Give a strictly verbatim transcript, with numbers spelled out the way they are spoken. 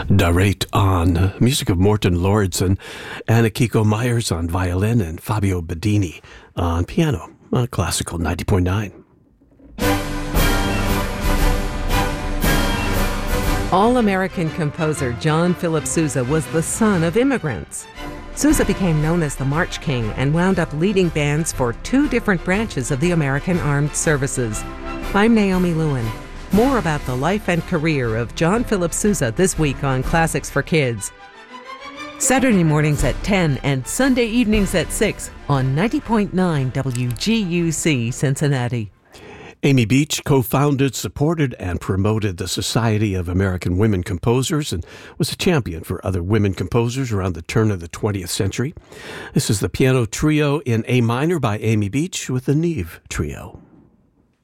Darate on music of Morten Lauridsen, and Akiko Myers on violin, and Fabio Bedini on piano on Classical ninety point nine. All-American composer John Philip Sousa was the son of immigrants. Sousa became known as the March King and wound up leading bands for two different branches of the American Armed Services. I'm Naomi Lewin. More about the life and career of John Philip Sousa this week on Classics for Kids. Saturday mornings at ten and Sunday evenings at six on ninety point nine W G U C Cincinnati. Amy Beach co-founded, supported, and promoted the Society of American Women Composers and was a champion for other women composers around the turn of the twentieth century. This is the piano trio in A minor by Amy Beach with the Neve Trio.